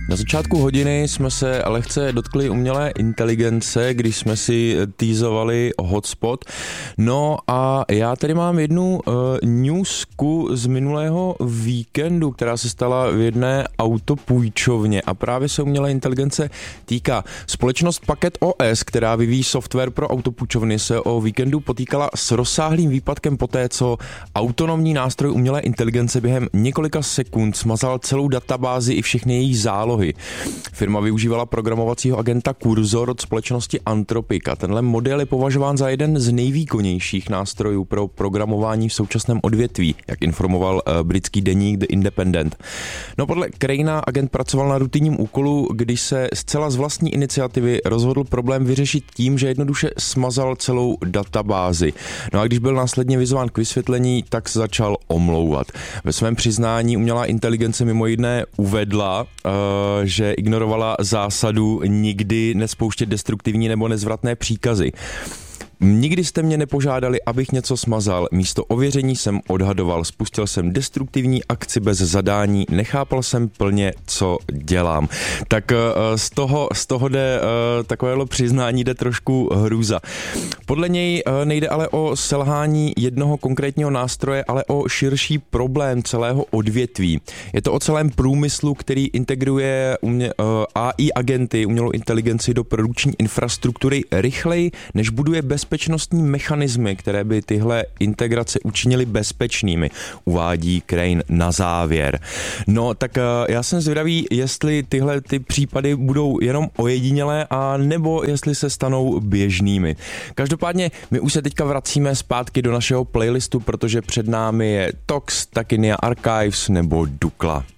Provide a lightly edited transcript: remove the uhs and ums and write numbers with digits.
Na začátku hodiny jsme se lehce dotkli umělé inteligence, když jsme si teasovali hotspot. No a já tady mám jednu newsku z minulého víkendu, která se stala v jedné autopůjčovně a právě se umělé inteligence týká. Společnost Packet OS, která vyvíjí software pro autopůjčovny, se o víkendu potýkala s rozsáhlým výpadkem poté, co autonomní nástroj umělé inteligence během několika sekund smazal celou databázi i všechny její zálohy. Firma využívala programovacího agenta Cursor od společnosti Anthropic a tenhle model je považován za jeden z nejvýkonnějších nástrojů pro programování v současném odvětví, jak informoval britský deník The Independent. No podle Craina agent pracoval na rutinním úkolu, když se zcela z vlastní iniciativy rozhodl problém vyřešit tím, že jednoduše smazal celou databázi. No a když byl následně vyzván k vysvětlení, tak se začal omlouvat. Ve svém přiznání umělá inteligence mimo jiné uvedla, že ignorovala zásadu nikdy nespouštět destruktivní nebo nezvratné příkazy. Nikdy jste mě nepožádali, abych něco smazal. Místo ověření jsem odhadoval, spustil jsem destruktivní akci bez zadání, nechápal jsem plně, co dělám. Tak z toho jde takovéhle přiznání, jde trošku hrůza. Podle něj nejde ale o selhání jednoho konkrétního nástroje, ale o širší problém celého odvětví. Je to o celém průmyslu, který integruje AI agenty, umělou inteligenci do produkční infrastruktury rychleji, než buduje bezpečnostní mechanismy, které by tyhle integrace učinily bezpečnými, uvádí Crain na závěr. No tak já jsem zvědavý, jestli tyhle ty případy budou jenom ojedinělé a nebo jestli se stanou běžnými. Každopádně my už se teďka vracíme zpátky do našeho playlistu, protože před námi je Tox, Takinia Archives nebo Dukla.